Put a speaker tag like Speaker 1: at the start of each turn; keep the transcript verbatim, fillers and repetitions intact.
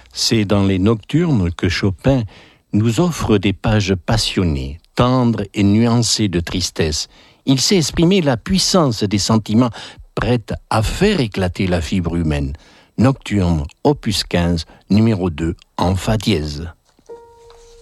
Speaker 1: C'est dans les nocturnes que Chopin nous offre des pages passionnées, tendres et nuancées de tristesse. Il sait exprimer la puissance des sentiments prêts à faire éclater la fibre humaine. Nocturne, opus quinze, numéro deux, en fa dièse.